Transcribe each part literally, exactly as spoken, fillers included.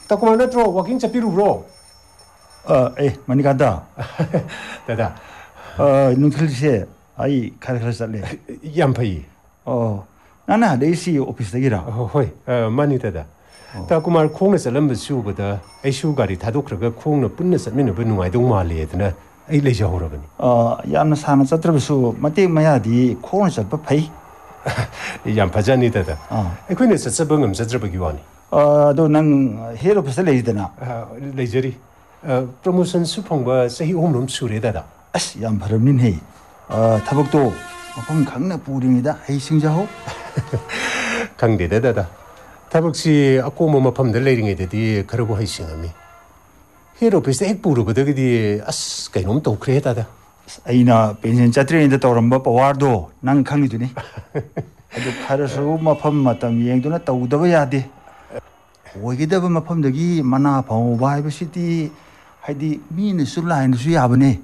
Takumar natro walking chapiru bro. Uh, eh, Manikanta. Dada. Uh, nungthil se ai khar khar chatle. Yam phai. Oh, nana de si office da gira. Oh, hoi. Uh, mani dada. Takumar khongna chalam basu bada ai shu gari thadokraga khongna punna chatmina ba nungai dong ma le dana ai leja horabani. Uh, yamna sana chatra basu mate maya di khong chatpa phai. Yam phajani dada. Ah. Aikhoina chatsaba ngam chatraba gi wani. Uh, do nang head office le dana. Lejari. Promotion su phongba sahi omlum sure dada. As yam pharamnin hei. Uh, thabakto mafam khangna puringida hei singja ho. Khangde dada. Thabaksi akoma mafamda leiringedadi kharabu hai singami. Head office ek purubadagidi as kainom tawkhre dada. Aina pension chatri inda tawramba pawardo nang khangi duni. Adu kharasu mafam matam yengduna tawdaba yade. Oigidaba mafamdagi mana phau bai basiti haidi min su line su yabane.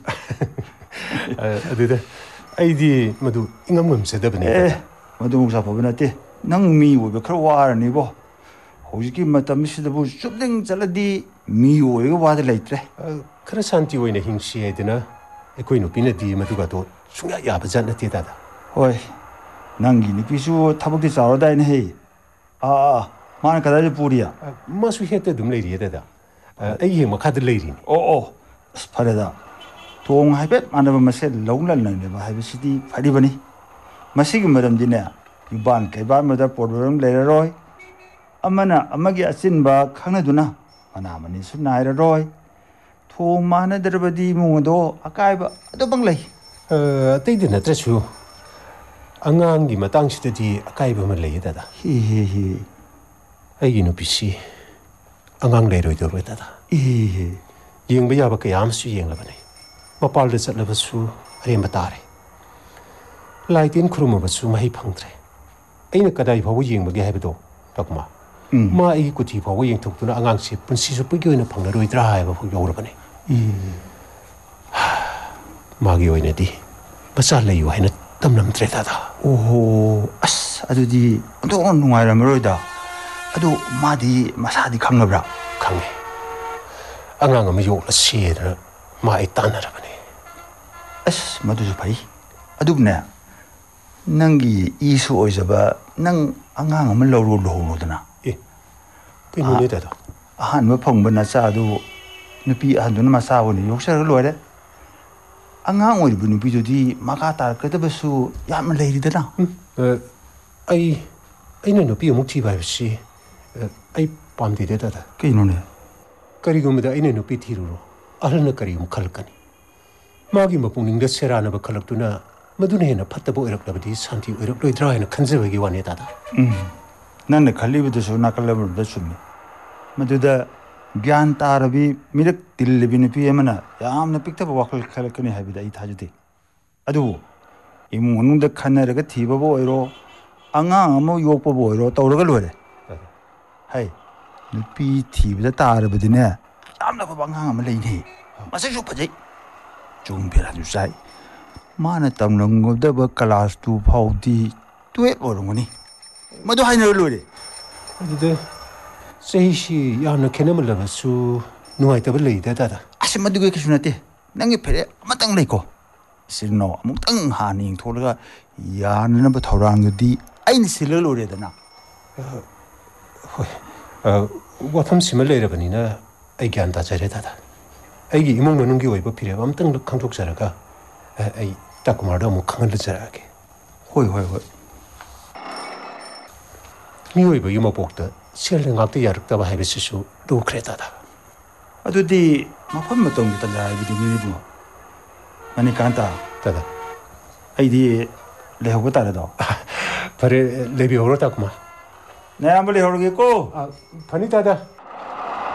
Aduda aidi madu ingam ngam sedabane. Eh madu muksa phabinate nang mi oiba khara warani bo. Hojiki matam sidabu subding chaladi mi oiga wada leitre. Khara santi oina hingsi aidina ekoi nupina di maduga to sungya yaba janate dada. Hoi nangi ni pisu thabakti chawrada ine hei. Ah mana kadai puriya. Masu hete dum leiri dada. Ai yeng makhad leiri. Oh oh fareda. Tong haibet manaba masel longlan nang le ba haibesidi faribani. Masigi madam dine yuban kai ba mada problem leiroi. Amana amagi asinba khanaduna mana mani su nairoi. Thong mana darbadi mungodo akaiba adobang lei. Uh, they didn't address you. Angangi matang sitati akaiba malay dada. Hi hi hi. Ay no pisi. Angang leroy do dada. Hi hi. Yeng ba yaba kayam su yeng labani. Mapal de chat labasu are matare. Laitin khuruma basu mahi phangtre. Aina kadai phaw yeng ba ge haibdo takma. Ma ai kuti phaw yeng thukuna angang si punsi su pigi oina phanglaroi dra haiba phu yorabani. Magi oina di. Basa layu haina tamlam tre dada. Oh as adudi ado nungai ramroida. Ado madi masadi khangabra. Khange. Angang ama yok la siedra ma ai tanarabani. As madu su pai. Adubne nangi isu oizaba nang angang ama lawro lohno dana. Eh. Kino ne dada. Ahan ma phangba na cha adu nupi ahanduna masa woni yoksar loire. Angang oibu nupi jodi maka tar kadabasu yam leiri dana. Eh ai aina nupi amuk thi bai si. Ai pamdi de dada. Kino ne. Karigumda aina nupi thiruro. Alna karigum khalkani. Magi mapungning da serana ba khalaktuna maduna hena phattabo iraklabadi santi oirok loidra hena khanjabagi wane dada. Um nanne khalibudu nakalabur da summi. Maduda gyan tarabi mirak tillibi nupi amana yamna piktaba wakal khalakani habida ai thajudi. Adu imu manungda khanaraga thibabo oiro angang ama yokpabo oiro tawraga loire. Hai nupi thibida tarabadine yamna ba angang ama leini. Masai su phajai. Jungpira du sai. Mana tamnangobda class two phawdi twelve orongoni. Madu haina loire. Adude sei shi yamna khenamalaba su nuai tabal lei dada. Ase madu ge kisunate. Nangi phere amatang leiko. Sirno amutang haning tholaga yana ba thorangdi ain silal lore dana. Hoi. Uh watham simal leirabanina ai gyan ta jare dada. Aigi imong manunggi oiba phire amtang khangthok jaraga ai takumardo mu khangal jarage. Hoi hoi hoi. Mi oiba yuma pokta sel ngakte yarakta ba haibesisu do kredada. Adudi mafam matong ta jai bi mi bu. Ani kanta Dada. ai di leho ta da. Pare lebi oro takuma. Na am leho ge ko. Phani dada.